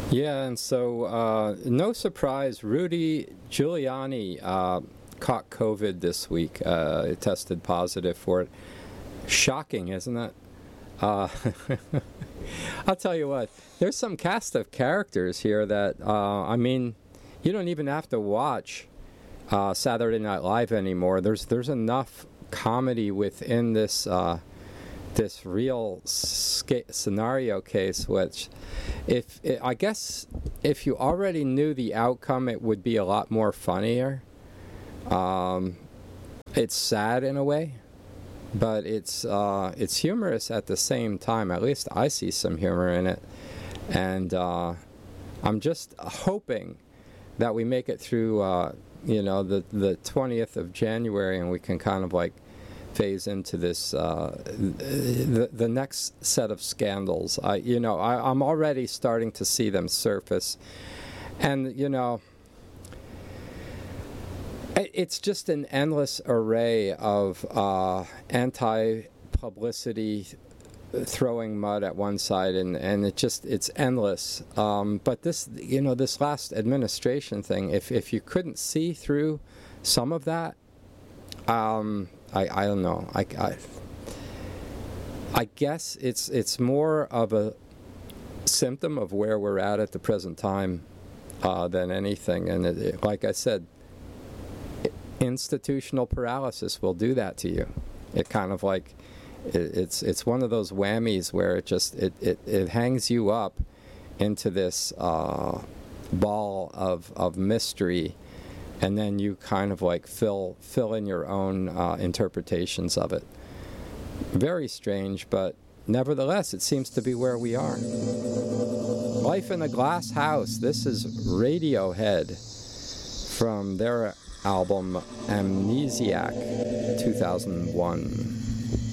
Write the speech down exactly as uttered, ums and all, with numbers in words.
Yeah, and so uh, no surprise, Rudy Giuliani uh, caught COVID this week. Uh, it tested positive for it. Shocking, isn't it? Uh, I'll tell you what, there's some cast of characters here that, uh, I mean, you don't even have to watch uh, Saturday Night Live anymore. There's there's enough comedy within this uh, this real sca- scenario case, which, if I guess, if you already knew the outcome, it would be a lot more funnier. Um, it's sad in a way, but it's uh, it's humorous at the same time. At least I see some humor in it, and uh, I'm just hoping that we make it through, uh, you know, the the twentieth of January, and we can kind of like phase into this uh, the the next set of scandals. I you know I, I'm already starting to see them surface, and you know. It's just an endless array of uh, anti-publicity throwing mud at one side, and, and it just it's endless. Um, but this, you know, this last administration thing, if if you couldn't see through some of that, um, I I don't know. I, I I guess it's it's more of a symptom of where we're at at the present time uh, than anything. And it, it, like I said, institutional paralysis will do that to you. It kind of like it, it's it's one of those whammies where it just it, it, it hangs you up into this uh, ball of of mystery, and then you kind of like fill fill in your own uh, interpretations of it. Very strange, but nevertheless, it seems to be where we are. Life in a Glass House. This is Radiohead from their album Amnesiac, two thousand one.